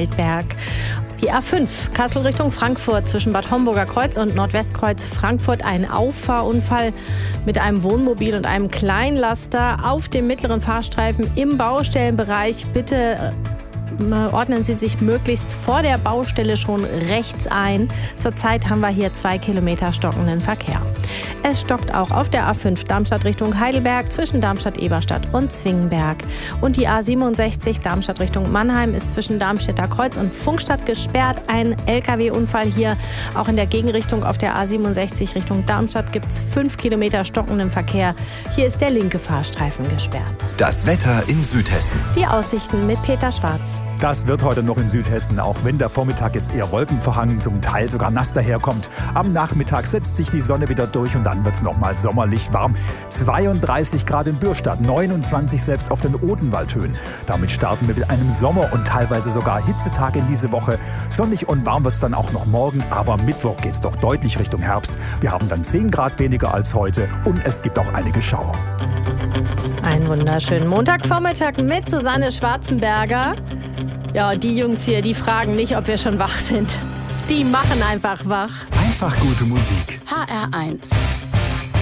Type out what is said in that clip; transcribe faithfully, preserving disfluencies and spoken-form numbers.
Feldberg. Die A fünf, Kassel Richtung Frankfurt, zwischen Bad Homburger Kreuz und Nordwestkreuz Frankfurt. Ein Auffahrunfall mit einem Wohnmobil und einem Kleinlaster auf dem mittleren Fahrstreifen im Baustellenbereich. Bitte ordnen Sie sich möglichst vor der Baustelle schon rechts ein. Zurzeit haben wir hier zwei Kilometer stockenden Verkehr. Es stockt auch auf der A fünf Darmstadt Richtung Heidelberg zwischen Darmstadt-Eberstadt und Zwingenberg. Und die A siebenundsechzig Darmstadt Richtung Mannheim ist zwischen Darmstädter Kreuz und Funkstadt gesperrt. Ein L K W-Unfall hier. Auch in der Gegenrichtung auf der A siebenundsechzig Richtung Darmstadt gibt es fünf Kilometer stockenden Verkehr. Hier ist der linke Fahrstreifen gesperrt. Das Wetter in Südhessen. Die Aussichten mit Peter Schwarz. Das wird heute noch in Südhessen, auch wenn der Vormittag jetzt eher wolkenverhangen, zum Teil sogar nass daherkommt. Am Nachmittag setzt sich die Sonne wieder durch und dann wird es nochmal sommerlich warm. zweiunddreißig Grad in Bürstadt, neunundzwanzig selbst auf den Odenwaldhöhen. Damit starten wir mit einem Sommer- und teilweise sogar Hitzetag in diese Woche. Sonnig und warm wird es dann auch noch morgen, aber Mittwoch geht es doch deutlich Richtung Herbst. Wir haben dann zehn Grad weniger als heute und es gibt auch einige Schauer. Einen wunderschönen Montagvormittag mit Susanne Schwarzenberger. Ja, die Jungs hier, die fragen nicht, ob wir schon wach sind. Die machen einfach wach. Einfach gute Musik. H R eins.